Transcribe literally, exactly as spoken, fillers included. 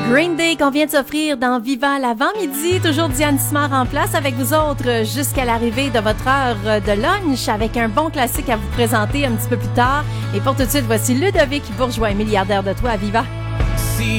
Green Day qu'on vient de s'offrir dans Viva l'avant-midi. Toujours Diane Simard en place avec vous autres jusqu'à l'arrivée de votre heure de lunch avec un bon classique à vous présenter un petit peu plus tard. Et pour tout de suite, voici Ludovic Bourgeois, milliardaire de toi à Viva.